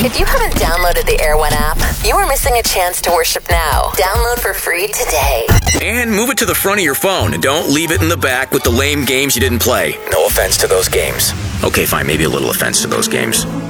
If you haven't downloaded the Air One app, you are missing a chance to worship now. Download for free today. And move it to the front of your phone, and don't leave it in the back with the lame games you didn't play. No offense to those games. Okay, fine, maybe a little offense to those games.